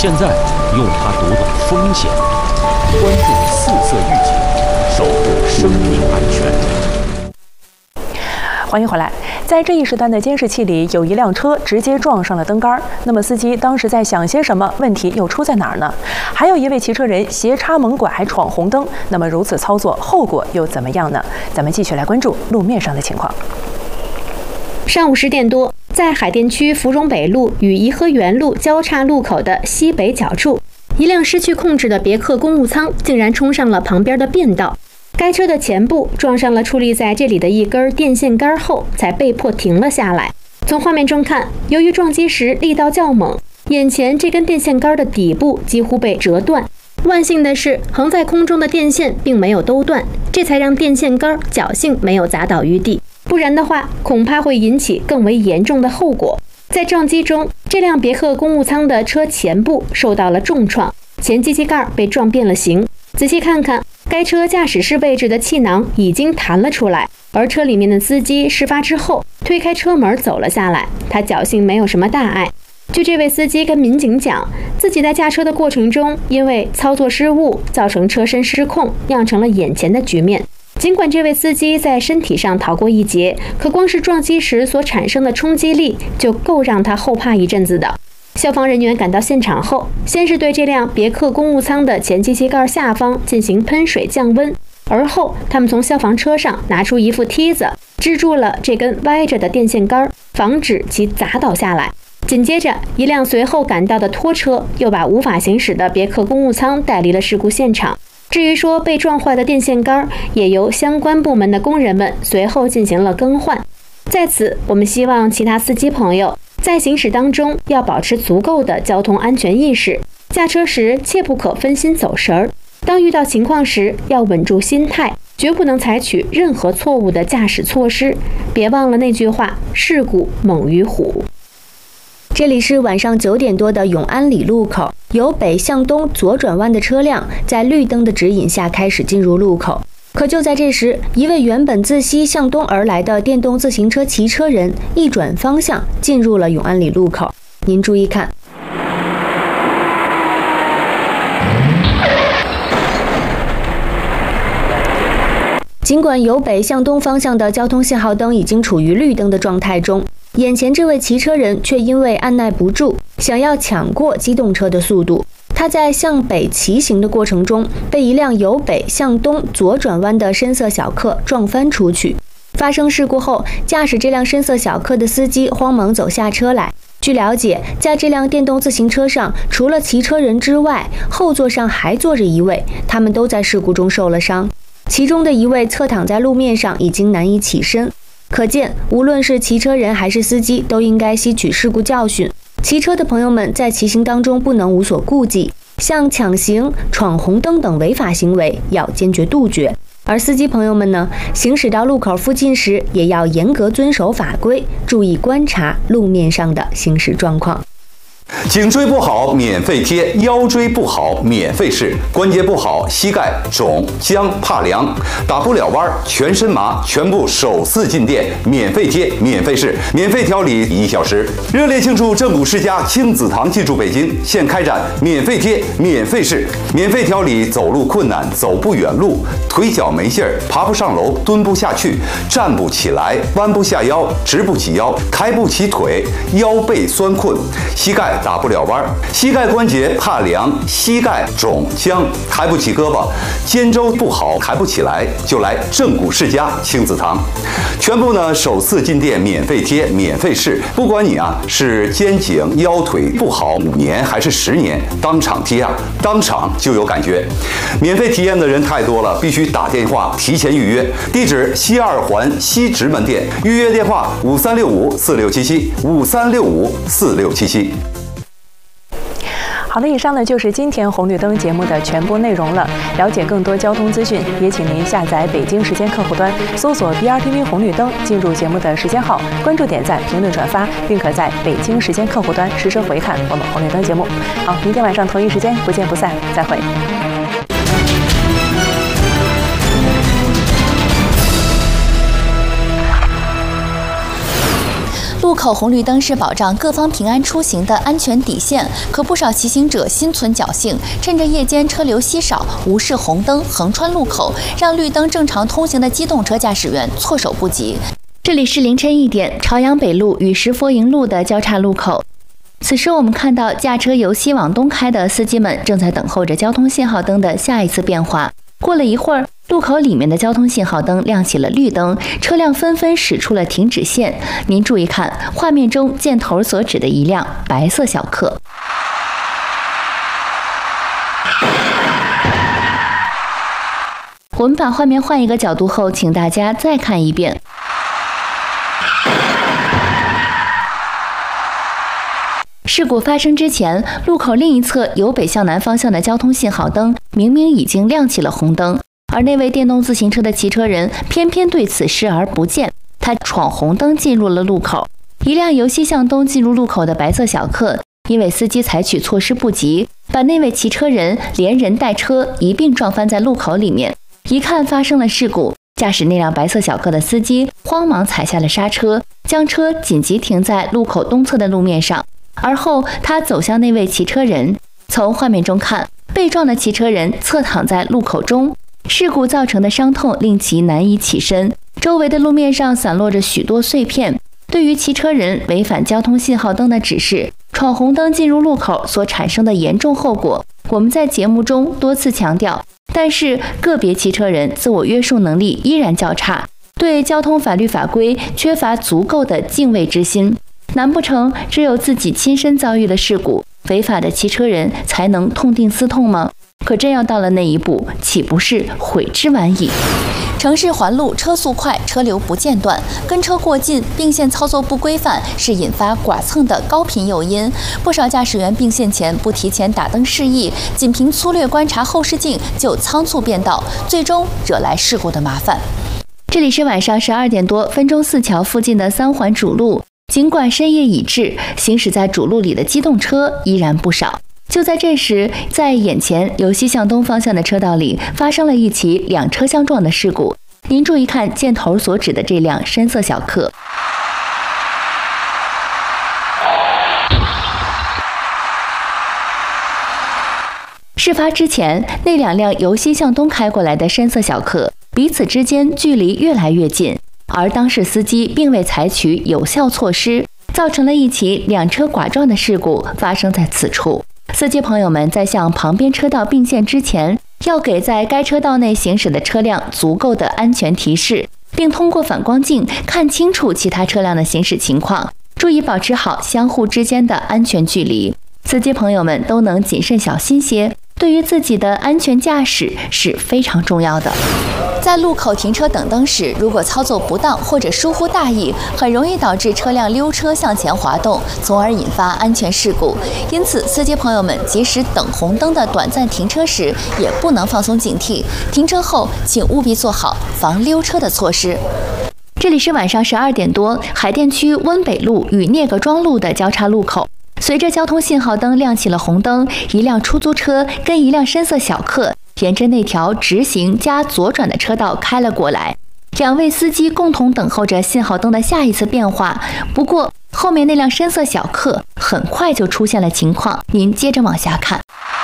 现在用它读懂风险，关注四色预警，守护生命安全。 欢迎回来。在这一时段的监视器里，有一辆车直接撞上了灯杆。那么司机当时在想些什么？问题又出在哪儿呢？还有一位骑车人斜插猛拐还闯红灯。那么如此操作，后果又怎么样呢？咱们继续来关注路面上的情况。 上午10点多，在海淀区芙蓉北路与颐和园路交叉路口的西北角处，一辆失去控制的别克公务舱竟然冲上了旁边的便道。该车的前部撞上了矗立在这里的一根电线杆后，才被迫停了下来。从画面中看，由于撞击时力道较猛，眼前这根电线杆的底部几乎被折断。万幸的是，横在空中的电线并没有兜断，这才让电线杆侥幸没有砸倒于地。不然的话，恐怕会引起更为严重的后果。在撞击中，这辆别克公务舱的车前部受到了重创，前机器盖被撞变了形。仔细看看，该车驾驶室位置的气囊已经弹了出来，而车里面的司机事发之后推开车门走了下来，他侥幸没有什么大碍。据这位司机跟民警讲，自己在驾车的过程中，因为操作失误造成车身失控，酿成了眼前的局面。尽管这位司机在身体上逃过一劫，可光是撞击时所产生的冲击力就够让他后怕一阵子的。消防人员赶到现场后，先是对这辆别克公务舱的前机器盖下方进行喷水降温，而后他们从消防车上拿出一副梯子，支住了这根歪着的电线杆，防止其砸倒下来。紧接着，一辆随后赶到的拖车又把无法行驶的别克公务舱带离了事故现场。至于说被撞坏的电线杆，也由相关部门的工人们随后进行了更换。在此，我们希望其他司机朋友在行驶当中要保持足够的交通安全意识，驾车时切不可分心走神儿。当遇到情况时，要稳住心态，绝不能采取任何错误的驾驶措施。别忘了那句话：事故猛于虎。这里是晚上9点多的永安里路口，由北向东左转弯的车辆在绿灯的指引下开始进入路口。可就在这时，一位原本自西向东而来的电动自行车骑车人一转方向进入了永安里路口。您注意看，尽管由北向东方向的交通信号灯已经处于绿灯的状态中，眼前这位骑车人却因为按耐不住，想要抢过机动车的速度。他在向北骑行的过程中，被一辆由北向东左转弯的深色小客撞翻出去。发生事故后，驾驶这辆深色小客的司机慌忙走下车来。据了解，在这辆电动自行车上，除了骑车人之外，后座上还坐着一位，他们都在事故中受了伤。其中的一位侧躺在路面上，已经难以起身。可见，无论是骑车人还是司机，都应该吸取事故教训。骑车的朋友们在骑行当中不能无所顾忌，像抢行、闯红灯等违法行为要坚决杜绝。而司机朋友们呢，行驶到路口附近时，也要严格遵守法规，注意观察路面上的行驶状况。 颈椎不好免费贴，腰椎不好免费试，关节不好膝盖肿僵怕凉，打不了弯全身麻，全部首次进店免费贴免费试，免费调理1小时。热烈庆祝正骨世家亲子堂进驻北京，现开展免费贴免费试，免费调理走路困难、走不远路、腿脚没劲儿、爬不上楼、蹲不下去、站不起来、弯不下腰、直不起腰、抬不起腿、腰背酸困、膝盖打不了弯，膝盖关节怕凉，膝盖肿僵，抬不起胳膊，肩周不好，抬不起来，就来正骨世家亲子堂，全部呢首次进店免费贴免费试，不管你是肩颈腰腿不好5年还是10年，当场贴当场就有感觉。免费体验的人太多了，必须打电话提前预约。地址西2环西直门店，预约电话5365467753654677。 好的，以上呢就是今天红绿灯节目的全部内容了。了解更多交通资讯，也请您下载北京时间客户端，搜索 BRTV 红绿灯，进入节目的时间号，关注、点赞、评论、转发，并可在北京时间客户端实时回看我们红绿灯节目。好，明天晚上同一时间不见不散，再会。 路口口红绿灯是保障各方平安出行的安全底线，可不少骑行者心存侥幸，趁着夜间车流稀少，无视红灯横穿路口，让绿灯正常通行的机动车驾驶员措手不及。 这里是凌晨1点，朝阳北路与石佛营路的交叉路口。此时我们看到驾车由西往东开的司机们正在等候着交通信号灯的下一次变化。过了一会儿，路口里面的交通信号灯亮起了绿灯，车辆纷纷驶出了停止线。您注意看，画面中箭头所指的一辆白色小客。我们把画面换一个角度后，请大家再看一遍。事故发生之前，路口另一侧由北向南方向的交通信号灯明明已经亮起了红灯，而那位电动自行车的骑车人偏偏对此视而不见，他闯红灯进入了路口。一辆由西向东进入路口的白色小客，因为司机采取措施不及，把那位骑车人连人带车一并撞翻在路口里面。一看发生了事故，驾驶那辆白色小客的司机慌忙踩下了刹车，将车紧急停在路口东侧的路面上。而后他走向那位骑车人，从画面中看，被撞的骑车人侧躺在路口中，事故造成的伤痛令其难以起身，周围的路面上散落着许多碎片。对于骑车人违反交通信号灯的指示，闯红灯进入路口所产生的严重后果，我们在节目中多次强调，但是个别骑车人自我约束能力依然较差，对交通法律法规缺乏足够的敬畏之心。难不成只有自己亲身遭遇了事故，违法的骑车人才能痛定思痛吗？可真要到了那一步，岂不是悔之晚矣？ 城市环路车速快，车流不间断，跟车过近，并线操作不规范，是引发剐蹭的高频诱因。不少驾驶员并线前不提前打灯示意，仅凭粗略观察后视镜就仓促变道，最终惹来事故的麻烦。 这里是晚上12点多，分钟寺桥附近的3环主路。尽管深夜已至，行驶在主路里的机动车依然不少。就在这时，在眼前由西向东方向的车道里发生了一起2车相撞的事故。您注意看箭头所指的这辆深色小客。事发之前，那2辆由西向东开过来的深色小客彼此之间距离越来越近，而当事司机并未采取有效措施，造成了一起2车剐撞的事故发生在此处。司机朋友们在向旁边车道并线之前，要给在该车道内行驶的车辆足够的安全提示，并通过反光镜看清楚其他车辆的行驶情况，注意保持好相互之间的安全距离。司机朋友们都能谨慎小心些，对于自己的安全驾驶是非常重要的。 在路口停车等灯时，如果操作不当或者疏忽大意，很容易导致车辆溜车向前滑动，从而引发安全事故。因此，司机朋友们即使等红灯的短暂停车时，也不能放松警惕。停车后，请务必做好防溜车的措施。 这里是晚上12点多，海淀区温北路与聂各庄路的交叉路口。随着交通信号灯亮起了红灯，一辆出租车跟一辆深色小客沿着那条直行加左转的车道开了过来，2位司机共同等候着信号灯的下一次变化。不过后面那辆深色小客很快就出现了情况，您接着往下看。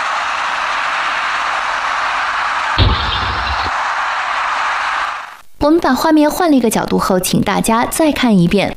我们把画面换了一个角度后，请大家再看一遍。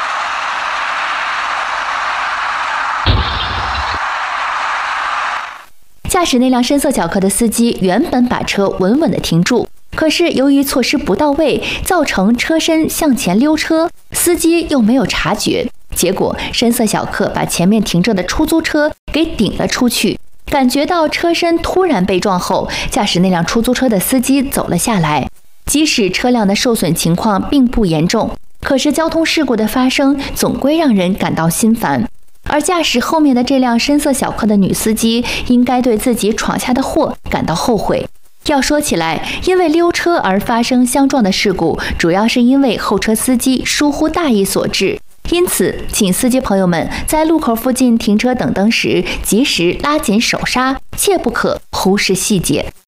驾驶那辆深色小客的司机原本把车稳稳地停住，可是由于措施不到位，造成车身向前溜车，司机又没有察觉，结果深色小客把前面停着的出租车给顶了出去。感觉到车身突然被撞后，驾驶那辆出租车的司机走了下来。即使车辆的受损情况并不严重，可是交通事故的发生总归让人感到心烦。而驾驶后面的这辆深色小客的女司机应该对自己闯下的祸感到后悔。要说起来，因为溜车而发生相撞的事故，主要是因为后车司机疏忽大意所致。因此，请司机朋友们在路口附近停车等灯时，及时拉紧手刹，切不可忽视细节。